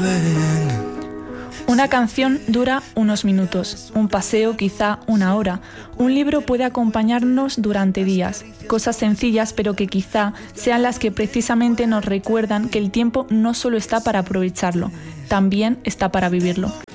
Una canción dura unos minutos, un paseo quizá una hora, un libro puede acompañarnos durante días, cosas sencillas pero que quizá sean las que precisamente nos recuerdan que el tiempo no solo está para aprovecharlo, también está para vivirlo.